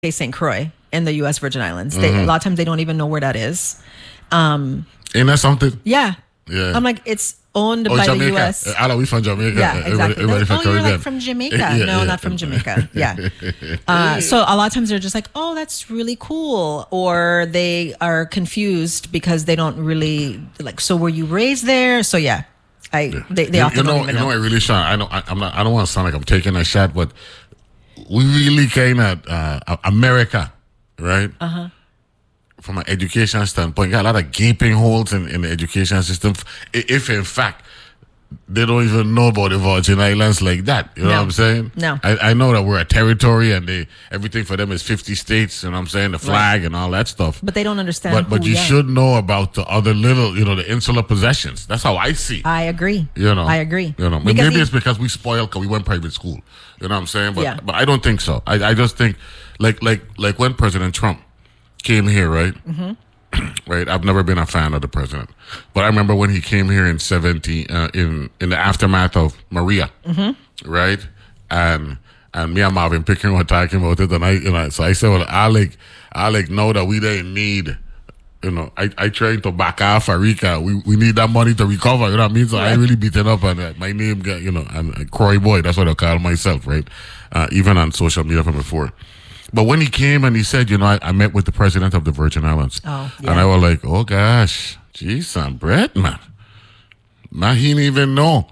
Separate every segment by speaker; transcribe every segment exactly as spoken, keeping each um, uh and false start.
Speaker 1: Saint Croix in the U S Virgin Islands. They,
Speaker 2: Mhm.
Speaker 1: a lot of times they don't even know where that is. Um,
Speaker 2: Ain't that something?
Speaker 1: yeah.
Speaker 2: Yeah.
Speaker 1: I'm like, it's owned
Speaker 2: Oh,
Speaker 1: by
Speaker 2: Jamaica.
Speaker 1: the U S.
Speaker 2: Uh, Ala, we from Jamaica.
Speaker 1: Yeah,
Speaker 2: Everybody,
Speaker 1: exactly.
Speaker 2: everybody from
Speaker 1: Oh, you're
Speaker 2: Caribbean.
Speaker 1: like from Jamaica.
Speaker 2: Yeah,
Speaker 1: no,
Speaker 2: yeah.
Speaker 1: not from Jamaica. Yeah. Uh, so a lot of times they're just like, oh, that's really cool. Or they are confused because they don't really, like, so were you raised there? So yeah, I
Speaker 2: Yeah.
Speaker 1: they, they
Speaker 2: you,
Speaker 1: often
Speaker 2: you know,
Speaker 1: don't even
Speaker 2: you know,
Speaker 1: know.
Speaker 2: I really Sean, I know, I, I'm not, I don't want to sound like I'm taking a shot, but we really kind of, uh, America, right?
Speaker 1: Uh-huh.
Speaker 2: From an education standpoint, got a lot of gaping holes in, in the education system. If in fact they don't even know about the Virgin Islands like that, you know
Speaker 1: No.
Speaker 2: what I'm saying?
Speaker 1: No.
Speaker 2: I, I know that we're a territory and they everything for them is fifty states, you know what I'm saying? The flag and all that stuff.
Speaker 1: But they don't understand.
Speaker 2: But but
Speaker 1: who
Speaker 2: you
Speaker 1: we are.
Speaker 2: should know about the other little, you know, the insular possessions. That's how I see.
Speaker 1: I agree.
Speaker 2: You know,
Speaker 1: I agree.
Speaker 2: You know,
Speaker 1: Because
Speaker 2: maybe
Speaker 1: he-
Speaker 2: it's because we spoiled because we went private school. You know what I'm saying? But
Speaker 1: Yeah.
Speaker 2: but I don't think so. I, I just think like like like when President Trump came here, right?
Speaker 1: Mm-hmm.
Speaker 2: Right. I've never been a fan of the president, but I remember when he came here in seventeen uh, in in the aftermath of Maria,
Speaker 1: Mm-hmm.
Speaker 2: right? And and me and Marvin Pickering were talking about it, and I you know so I said, well, Alec, Alec, know that we didn't need. You know, I, I trying to back off Arica. We we need that money to recover. You know what I mean? So I really beaten up on that. My name got, you know, I'm uh, Croy Boy. That's what I call myself, right? Uh, even on social media from before. But when he came and he said, you know, I, I met with the president of the Virgin Islands.
Speaker 1: Oh,
Speaker 2: And I was like, oh gosh, geez, son, Brett, man. Man, he didn't even know.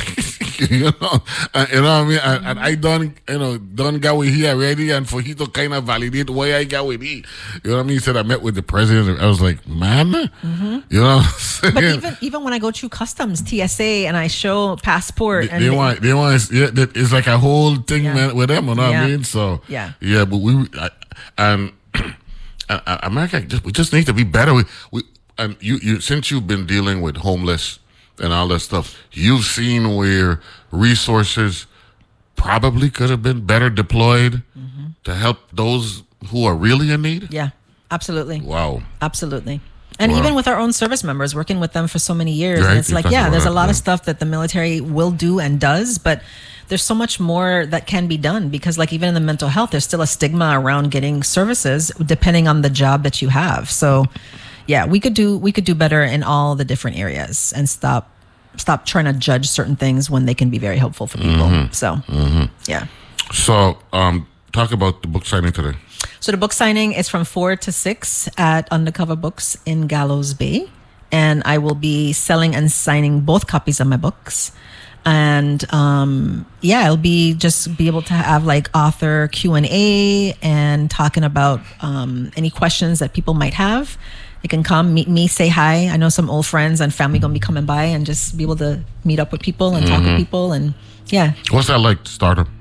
Speaker 2: you know, and, you know what I mean? And, and I done, you know, done got with he already, and for he to kind of validate why I got with he. You know what I mean? He said I met with the president. I was like, man,
Speaker 1: Mm-hmm.
Speaker 2: you know what I'm saying?
Speaker 1: But even even when I go through customs, T S A, and I show passport,
Speaker 2: They,
Speaker 1: and
Speaker 2: they want, they want, yeah, that- it's like a whole thing,
Speaker 1: Yeah.
Speaker 2: man, with them. You know what
Speaker 1: Yeah.
Speaker 2: I mean? So
Speaker 1: Yeah.
Speaker 2: yeah. But we, I, and uh, uh, America, just we just need to be better. We, we and you, you, since you've been dealing with homeless and all that stuff, you've seen where resources probably could have been better deployed to help those who are really in need.
Speaker 1: yeah, absolutely.
Speaker 2: Wow.
Speaker 1: Absolutely. And
Speaker 2: Wow.
Speaker 1: even with our own service members, working with them for so many years,
Speaker 2: Right,
Speaker 1: and it's
Speaker 2: you
Speaker 1: like,
Speaker 2: talked
Speaker 1: yeah,
Speaker 2: about
Speaker 1: there's a
Speaker 2: that,
Speaker 1: lot
Speaker 2: yeah.
Speaker 1: of stuff that the military will do and does, but there's so much more that can be done because, like, even in the mental health, there's still a stigma around getting services depending on the job that you have. So, yeah, we could do we could do better in all the different areas and stop stop trying to judge certain things when they can be very helpful for people.
Speaker 2: Mm-hmm.
Speaker 1: So, yeah.
Speaker 2: So, um, talk about the book signing today.
Speaker 1: So the book signing is from four to six at Undercover Books in Gallows Bay. And I will be selling and signing both copies of my books. And um, yeah, I'll be just be able to have like author Q and A and talking about um, any questions that people might have. They can come meet me, say hi. I know some old friends and family gonna be coming by and just be able to meet up with people and talk with people. And yeah.
Speaker 2: What's that like to start up?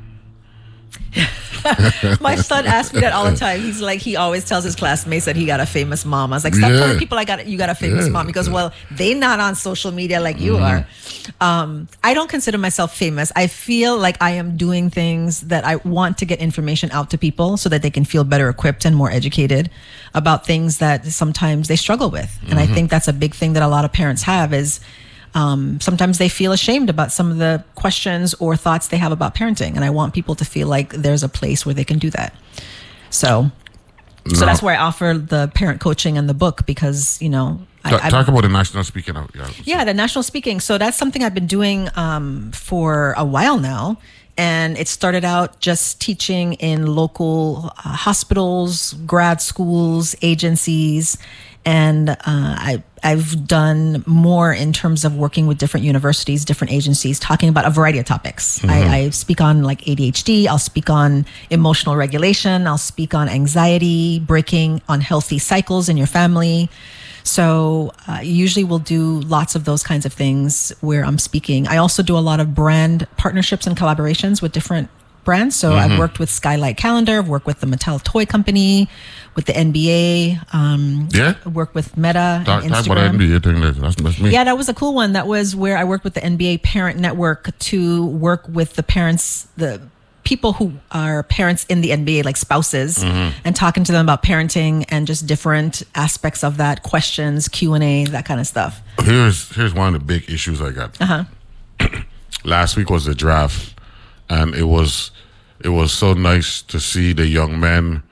Speaker 1: My son asks me that all the time. He's like, he always tells his classmates that he got a famous mom. I was like, stop
Speaker 2: Yeah.
Speaker 1: telling people I got you got a famous
Speaker 2: Yeah.
Speaker 1: mom. He goes, well, they not on social media like you are. Um, I don't consider myself famous. I feel like I am doing things that I want to get information out to people so that they can feel better equipped and more educated about things that sometimes they struggle with. And I think that's a big thing that a lot of parents have is um, sometimes they feel ashamed about some of the questions or thoughts they have about parenting. And I want people to feel like there's a place where they can do that. So, so
Speaker 2: No.
Speaker 1: that's where I offer the parent coaching and the book because, you know,
Speaker 2: Ta-
Speaker 1: I, I,
Speaker 2: talk about the national speaking out. Yeah.
Speaker 1: yeah, the national speaking. So that's something I've been doing um, for a while now. And it started out just teaching in local uh, hospitals, grad schools, agencies. And uh, I, I've done more in terms of working with different universities, different agencies, talking about a variety of topics. I, I speak on like A D H D. I'll speak on emotional regulation. I'll speak on anxiety, breaking unhealthy cycles in your family. So uh, usually we'll do lots of those kinds of things where I'm speaking. I also do a lot of brand partnerships and collaborations with different brands. So I've worked with Skylight Calendar, I've worked with the Mattel Toy Company, with the N B A, um,
Speaker 2: Yeah?
Speaker 1: I work with Meta
Speaker 2: Talk,
Speaker 1: and
Speaker 2: talk about
Speaker 1: Instagram.
Speaker 2: N B A thing. That's, that's, that's me.
Speaker 1: Yeah, that was a cool one. That was where I worked with the N B A Parent Network to work with the parents, the people who are parents in the N B A, like spouses, and talking to them about parenting and just different aspects of that, questions, Q and A, that kind of stuff.
Speaker 2: Here's here's one of the big issues I got.
Speaker 1: Uh-huh.
Speaker 2: Last week was the draft, and it was it was so nice to see the young men